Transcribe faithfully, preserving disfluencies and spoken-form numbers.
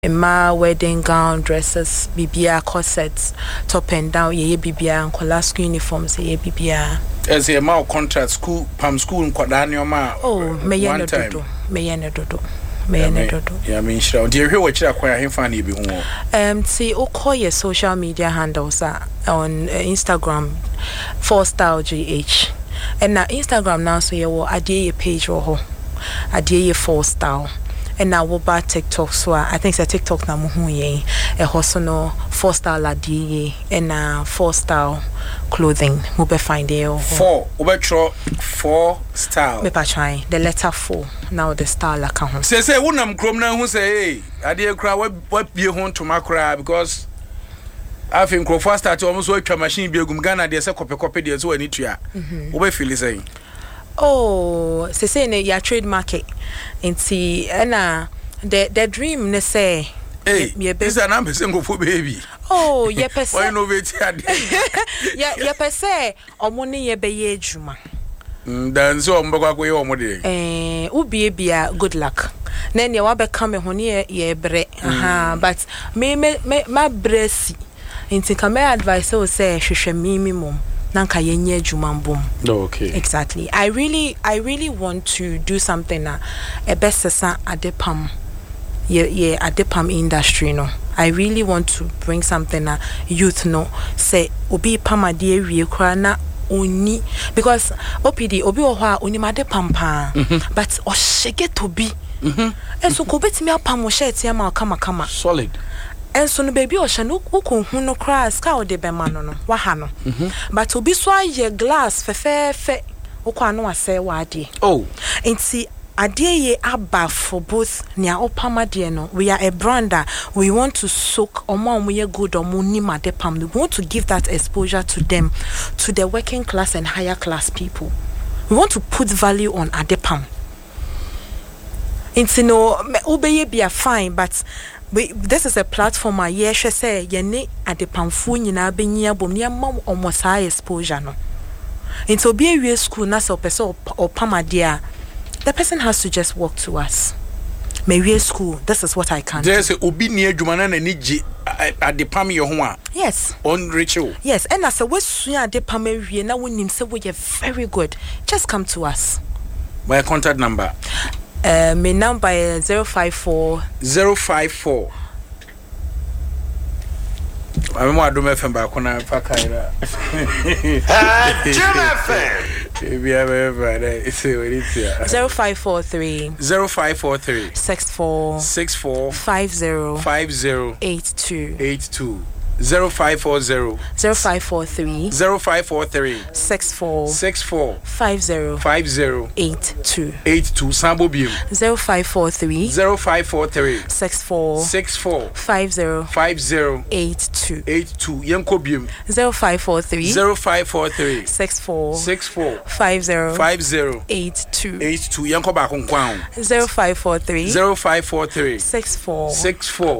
Ma wedding gown, dresses, B B R corsets, top and down, ye B B R and color school uniforms, ye B B R. As a mal contract school, Pam school in Quadanio Ma. Oh, may I not do, may I not do, may I not do. Yeah, I mean, sure. Do you hear what you acquire him funny be more? Um, see, o call your social media handles uh, on uh, Instagram, four style G H. And now Instagram now, so you will add your page or ho, add your four style. And now we'll buy TikTok, so I think it's a TikTok na muhuye, a hosono four star ladi, and uh four star clothing. We'll be find there. Four, overture four star. Me pa try the letter four. Now the star la kahon. Say say unam krom na who say hey, I dear cry what what be home to my cry because I think Crow first start almost work a machine be a gum Ghana, there's a copy copy there's one it ya. What feel saying? Oh, se say ne ya trademark it. Inti na the the dream ne say hey this an am single for baby. Oh, ye per se. Why no wait Yeah, ye per se omo ne ye be ye adwuma. Dan so omo kwa kwa omo de. Eh, ubi bia good luck. Na ne wa be come ho ne ye bre. Aha, but me me ma bresi. Inti ka me advice o say hwehwe minimum. Nanka yenye jumambum. Okay. Exactly. I really, I really want to do something na a best sesa adepam. Yeah, yeah, adepam industry no. I really want to bring something na youth no say obi pama die wie kra na oni because O P D obi ohwa oni madepam pa but o shege to be. Mhm. And so ko betimi apam o shirt ya ma kama kama. Solid. And so no baby ocean no ukun no crass ka o de be ma no no wa ha no but obi so aye glass fe fe fe ukwa no ase wa ade oh enti ade ye aba for both nia opama de no we are a brand that we want to soak omo omo ye good omo ni made pam we want to give that exposure to them, to the working class and higher class people. We want to put value on adepam. Enti no obeye be fine but we, this is a platform I yes say yene adepamfu nyina benyia bom ne ma omosa exposure no. Into be a school na so person or pamadia, the person has to just walk to us. Maybe school, this is what I can do. There's a obi near Jumana and Niji adepam your home. Yes. On Rachel. Yes, and as a west adepam we na when him say we are very good. Just come to us. My contact number. Uh, my number is zero five four zero five four. I'm more do me from back on a pacaira. Maybe I ever say what it's here. Zero five four three zero five four three six four six four five zero five zero eight two eight two. Zero five four zero zero five four three zero five four three six four six four five zero five zero eight two eight two. Sambo Bium zero five four three zero five four three six four six four five zero five zero eight two eight two. Yanko Bium zero five four three zero five four three six four six four five zero five zero eight two eight two. Yanko Bakon Kwan zero five four three zero five four three six four six four